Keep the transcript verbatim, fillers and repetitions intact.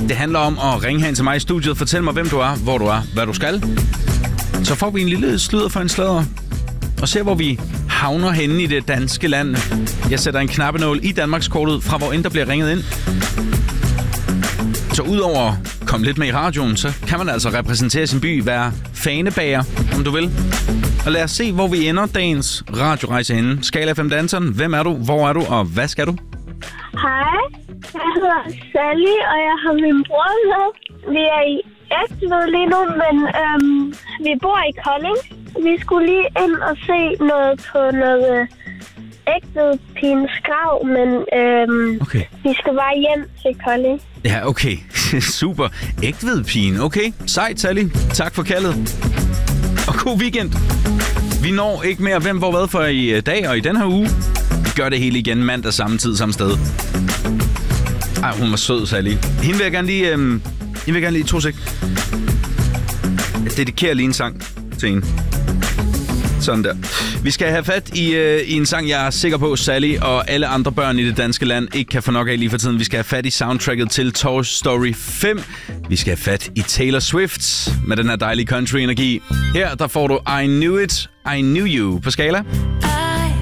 Det handler om at ringe hen til mig i studiet. Fortæl mig, hvem du er, hvor du er, hvad du skal. Så får vi en lille sludder for en sladder. Og se, hvor vi havner henne i det danske land. Jeg sætter en knappenål i Danmarkskortet, fra hvor end der bliver ringet ind. Så udover at komme lidt med i radioen, så kan man altså repræsentere sin by, være fanebager, om du vil. Og lad os se, hvor vi ender dagens radiorejse henne. Skala F M-danseren, hvem er du, hvor er du, og hvad skal du? Hej, jeg hedder Sally, og jeg har min bror med. Vi er i Egtved lige nu, men øhm, vi bor i Kolding. Vi skulle lige ind og se noget på noget Egtvedpigens grav, men øhm, okay. vi skal bare hjem til Kolding. Ja, okay. Super. Egtvedpigen. Okay. Sejt, Sally. Tak for kaldet. Og god weekend. Vi når ikke mere hvem hvor hvad for i dag og i den her uge. Vi gør det hele igen mandag samme tid, samme sted. Ej, hun var sød, Sally. Hende vil jeg gerne lige... Øhm, hende vil jeg gerne lige to sek. Jeg dedikerer lige en sang til hende. Sådan der. Vi skal have fat i, øh, i en sang, jeg er sikker på, Sally og alle andre børn i det danske land ikke kan få nok af lige for tiden. Vi skal have fat i soundtracket til Toy Story fem. Vi skal have fat i Taylor Swift med den her dejlige country-energi. Her der får du I Knew It, I Knew You på skala.